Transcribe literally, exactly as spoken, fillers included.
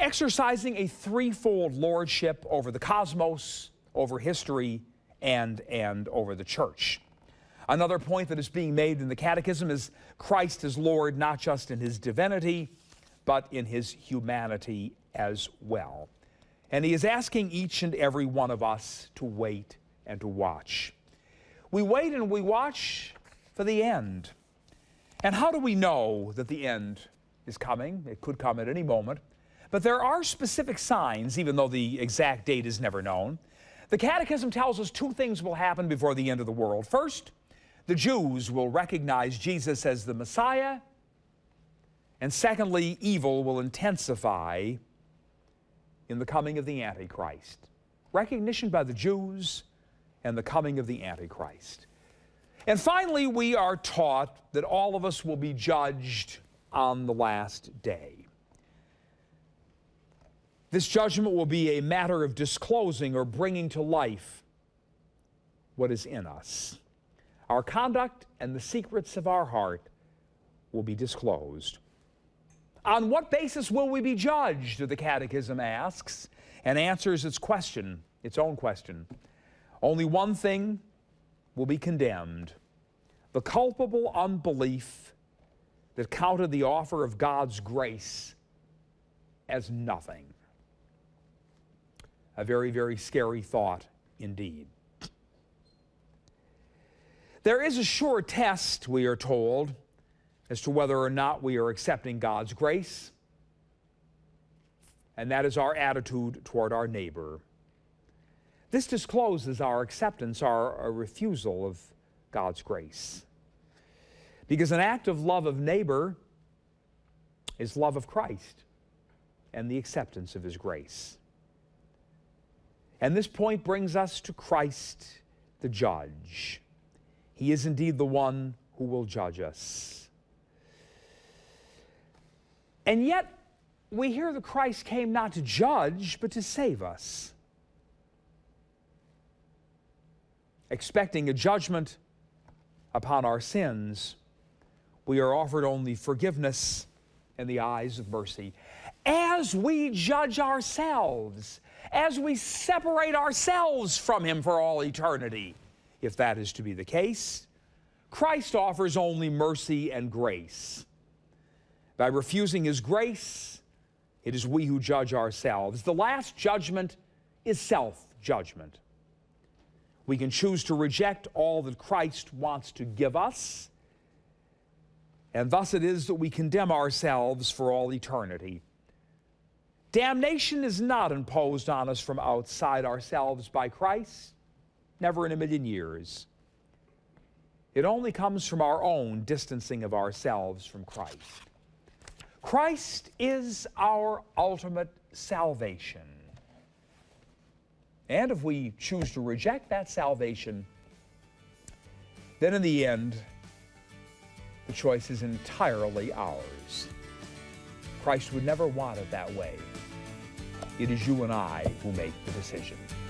exercising a threefold lordship over the cosmos, over history, and, and over the church. Another point that is being made in the Catechism is Christ is Lord not just in his divinity, but in his humanity as well. And he is asking each and every one of us to wait and to watch. We wait and we watch for the end. And how do we know that the end is coming? It could come at any moment. But there are specific signs, even though the exact date is never known. The Catechism tells us two things will happen before the end of the world. First, the Jews will recognize Jesus as the Messiah. And secondly, evil will intensify in the coming of the Antichrist. Recognition by the Jews and the coming of the Antichrist. And finally, we are taught that all of us will be judged on the last day. This judgment will be a matter of disclosing or bringing to life what is in us. Our conduct and the secrets of our heart will be disclosed. On what basis will we be judged, the Catechism asks, and answers its question, its own question. Only one thing will be condemned: the culpable unbelief that counted the offer of God's grace as nothing. A very, very scary thought indeed. There is a sure test, we are told, as to whether or not we are accepting God's grace, and that is our attitude toward our neighbor. This discloses our acceptance, our, our refusal of God's grace. Because an act of love of neighbor is love of Christ and the acceptance of his grace. And this point brings us to Christ the judge. He is indeed the one who will judge us. And yet, we hear that Christ came not to judge, but to save us. Expecting a judgment upon our sins, we are offered only forgiveness in the eyes of mercy. As we judge ourselves, as we separate ourselves from him for all eternity, if that is to be the case, Christ offers only mercy and grace. By refusing his grace, it is we who judge ourselves. The last judgment is self-judgment. We can choose to reject all that Christ wants to give us, and thus it is that we condemn ourselves for all eternity. Damnation is not imposed on us from outside ourselves by Christ, never in a million years. It only comes from our own distancing of ourselves from Christ. Christ is our ultimate salvation. And if we choose to reject that salvation, then in the end, the choice is entirely ours. Christ would never want it that way. It is you and I who make the decision.